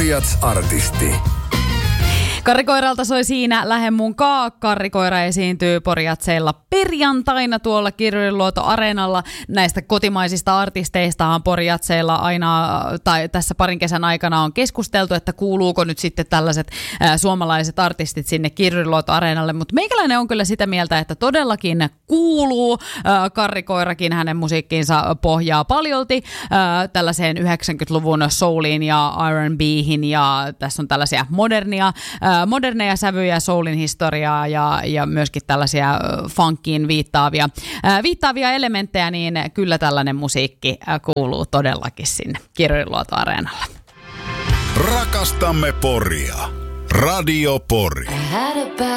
Poriats-artisti. Karrikoiralta soi siinä Lähde mun kaa. Karrikoira esiintyy Poriatseilla perjantaina tuolla Kirjurinluoto-areenalla. Näistä kotimaisista artisteistahan Poriatseilla aina, tai tässä parin kesän aikana on keskusteltu, että kuuluuko nyt sitten tällaiset suomalaiset artistit sinne Kirjurinluoto-areenalle. Mutta meikäläinen on kyllä sitä mieltä, että todellakin kuuluu. Karrikoirakin hänen musiikkiinsa pohjaa paljolti tällaiseen 90-luvun souliin ja R&B:hin, ja tässä on tällaisia moderneja sävyjä, soulin historiaa ja myöskin tällaisia funkiin viittaavia elementtejä, niin kyllä tällainen musiikki kuuluu todellakin sinne Kirjurinluoto-areenalle. Rakastamme Poria. Radio Pori.